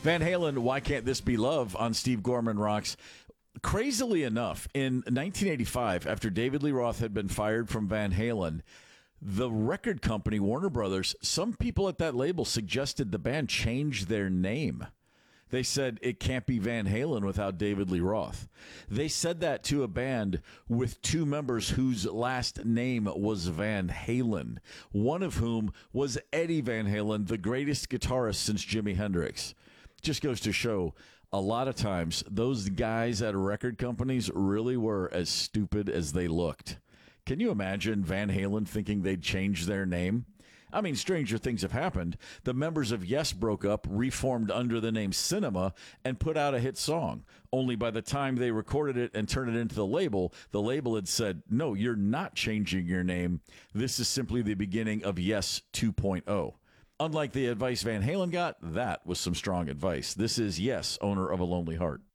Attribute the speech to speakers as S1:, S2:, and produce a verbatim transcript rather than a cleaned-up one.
S1: Van Halen, Why Can't This Be Love on Steve Gorman Rocks. Crazily enough, in nineteen eighty-five, after David Lee Roth had been fired from Van Halen, the record company, Warner Brothers, some people at that label suggested the band change their name. They said it can't be Van Halen without David Lee Roth. They said that to a band with two members whose last name was Van Halen, one of whom was Eddie Van Halen, the greatest guitarist since Jimi Hendrix. Just goes to show, a lot of times, those guys at record companies really were as stupid as they looked. Can you imagine Van Halen thinking they'd change their name? I mean, stranger things have happened. The members of Yes broke up, reformed under the name Cinema, and put out a hit song. Only by the time they recorded it and turned it into the label, the label had said, no, you're not changing your name. This is simply the beginning of Yes two point oh. Unlike the advice Van Halen got, that was some strong advice. This is Yes, owner of a Lonely Heart.